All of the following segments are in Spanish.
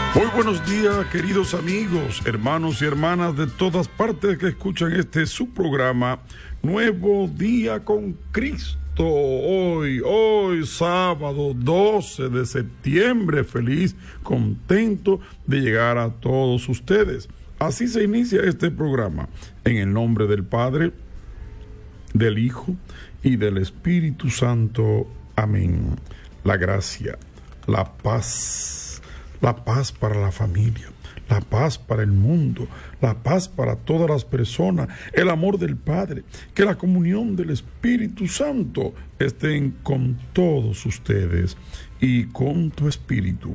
Muy buenos días, queridos amigos, hermanos y hermanas de todas partes que escuchan este su programa Nuevo Día con Cristo. Hoy sábado 12 de septiembre, feliz, contento de llegar a todos ustedes. Así se inicia este programa, en el nombre del Padre, del Hijo y del Espíritu Santo. Amén. La gracia, la paz para la familia, la paz para el mundo, la paz para todas las personas, el amor del Padre, que la comunión del Espíritu Santo estén con todos ustedes y con tu espíritu.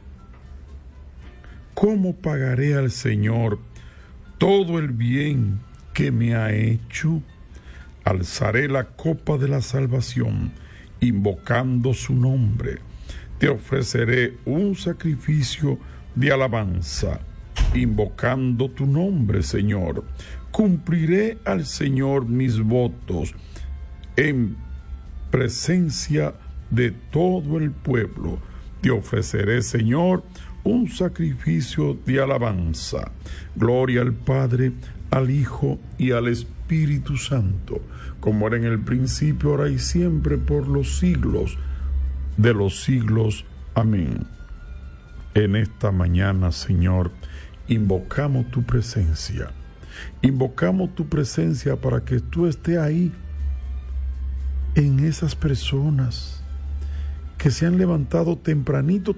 ¿Cómo pagaré al Señor todo el bien que me ha hecho? Alzaré la copa de la salvación, invocando su nombre. Te ofreceré un sacrificio de alabanza, invocando tu nombre, Señor. Cumpliré al Señor mis votos en presencia de todo el pueblo. Te ofreceré, Señor, un sacrificio de alabanza. Gloria al Padre, al Hijo y al Espíritu Santo, como era en el principio, ahora y siempre, por los siglos de los siglos. Amén. En esta mañana, Señor, invocamos tu presencia. Invocamos tu presencia para que tú estés ahí, en esas personas que se han levantado tempranito,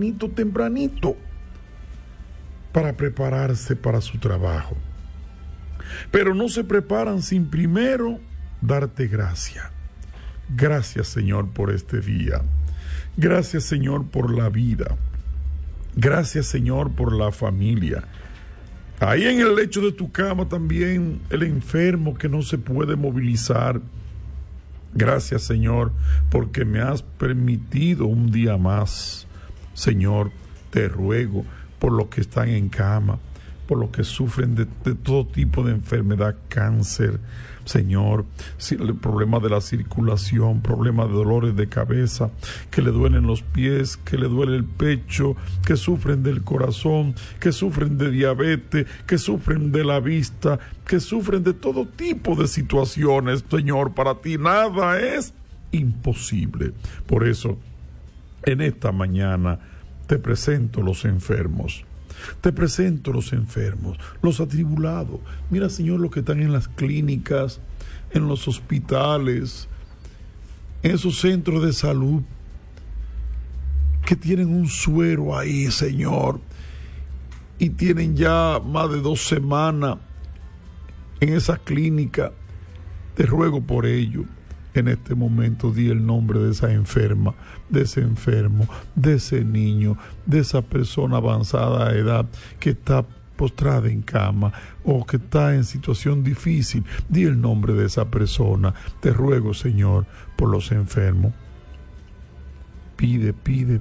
para prepararse para su trabajo. Pero no se preparan sin primero darte gracia. Gracias, Señor, por este día. Gracias, Señor, por la vida. Gracias, Señor, por la familia. Ahí en el lecho de tu cama también el enfermo que no se puede movilizar. Gracias, Señor, porque me has permitido un día más. Señor, te ruego por los que están en cama, por los que sufren de todo tipo de enfermedad, cáncer, Señor, el problema de la circulación, problema de dolores de cabeza, que le duelen los pies, que le duele el pecho, que sufren del corazón, que sufren de diabetes, que sufren de la vista, que sufren de todo tipo de situaciones. Señor, para ti nada es imposible. Por eso, en esta mañana te presento los enfermos. Te presento los enfermos, los atribulados. Mira, Señor, los que están en las clínicas, en los hospitales, en esos centros de salud, que tienen un suero ahí, Señor, y tienen ya más de 2 semanas en esa clínica. Te ruego por ello. En este momento di el nombre de esa enferma, de ese enfermo, de ese niño, de esa persona avanzada a edad que está postrada en cama o que está en situación difícil. Di el nombre de esa persona. Te ruego, Señor, por los enfermos. Pide,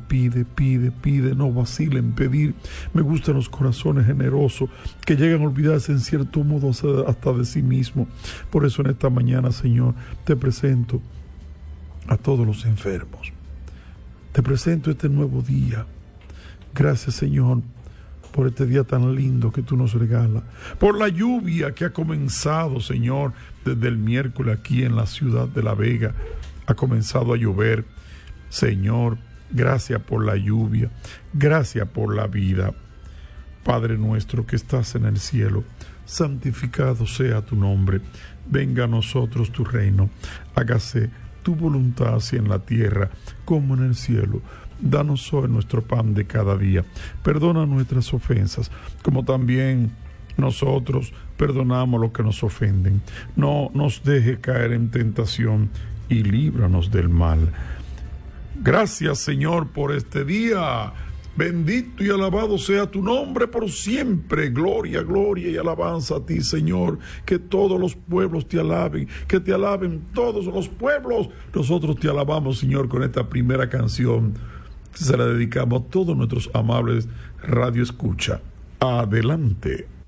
no vacile en pedir. Me gustan los corazones generosos que llegan a olvidarse en cierto modo hasta de sí mismo. Por eso en esta mañana, Señor, te presento a todos los enfermos. Te presento este nuevo día. Gracias, Señor, por este día tan lindo que tú nos regalas. Por la lluvia que ha comenzado, Señor, desde el miércoles aquí en la ciudad de La Vega. Ha comenzado a llover. Señor, gracias por la lluvia, gracias por la vida. Padre nuestro que estás en el cielo, santificado sea tu nombre. Venga a nosotros tu reino, hágase tu voluntad así en la tierra como en el cielo. Danos hoy nuestro pan de cada día. Perdona nuestras ofensas, como también nosotros perdonamos a los que nos ofenden. No nos deje caer en tentación y líbranos del mal. Gracias, Señor, por este día. Bendito y alabado sea tu nombre por siempre. Gloria, gloria y alabanza a ti, Señor. Que todos los pueblos te alaben, que te alaben todos los pueblos. Nosotros te alabamos, Señor, con esta primera canción. Se la dedicamos a todos nuestros amables Radio Escucha. Adelante.